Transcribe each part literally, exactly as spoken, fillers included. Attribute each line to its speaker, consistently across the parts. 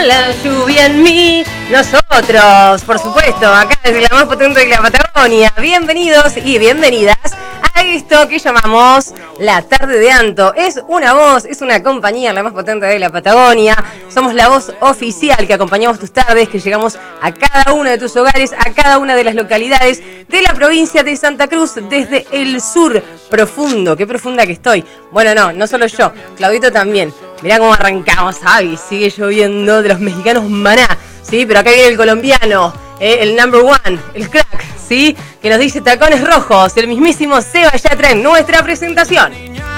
Speaker 1: La lluvia en mí, nosotros, por supuesto, acá desde la más potente de la Patagonia. Bienvenidos y bienvenidas a esto que llamamos La Tarde de Anto. Es una voz, es una compañía, la más potente de la Patagonia. Somos la voz oficial que acompañamos tus tardes, que llegamos a cada uno de tus hogares, a cada una de las localidades de la provincia de Santa Cruz, desde el sur profundo. Qué profunda que estoy. Bueno, no, no solo yo, Claudito también. Mirá cómo arrancamos, Javi, sigue lloviendo de los mexicanos maná, ¿sí? Pero acá viene el colombiano, eh, el number one, el crack, ¿sí? Que nos dice tacones rojos, el mismísimo Seba Yatra en nuestra presentación.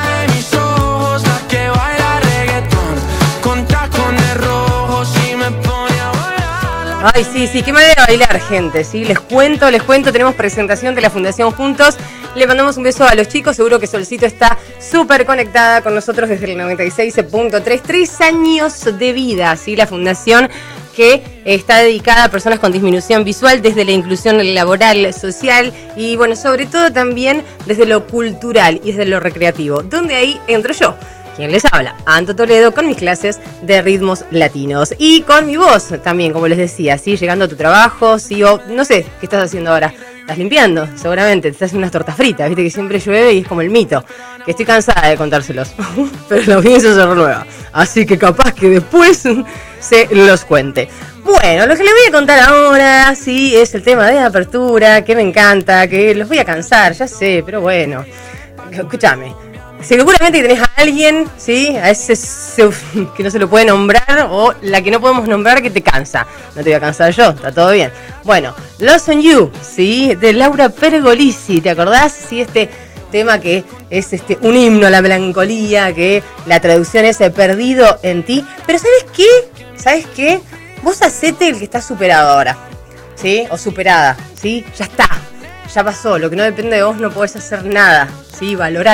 Speaker 1: Ay, sí, sí, qué manera de bailar, gente, ¿sí? Les cuento, les cuento, tenemos presentación de la Fundación Juntos. Le mandamos un beso a los chicos, seguro que Solcito está súper conectada con nosotros desde el noventa y seis punto tres. Tres años de vida, ¿sí? La fundación que está dedicada a personas con disminución visual desde la inclusión laboral, social y, bueno, sobre todo también desde lo cultural y desde lo recreativo, donde ahí entro yo. ¿Quién les habla? Anto Toledo, con mis clases de ritmos latinos y con mi voz también, como les decía, ¿sí? Llegando a tu trabajo, sí, o no sé, ¿qué estás haciendo ahora? ¿Estás limpiando? Seguramente, te estás haciendo unas tortas fritas, viste que siempre llueve y es como el mito, que estoy cansada de contárselos, pero la audiencia se renueva, así que capaz que después se los cuente. Bueno, lo que les voy a contar ahora, sí, es el tema de apertura, que me encanta, que los voy a cansar, ya sé, pero bueno, escúchame. Seguramente que tenés a alguien, ¿sí? A ese que no se lo puede nombrar o la que no podemos nombrar que te cansa. No te voy a cansar yo, está todo bien. Bueno, Lost on You, ¿sí? De Laura Pergolisi, ¿te acordás? Sí, este tema que es este un himno a la melancolía, que la traducción es perdido en ti. Pero ¿sabes qué? ¿Sabes qué? Vos hacete el que está superado ahora, ¿sí? O superada, ¿sí? Ya está, ya pasó. Lo que no depende de vos no podés hacer nada, ¿sí? Valorá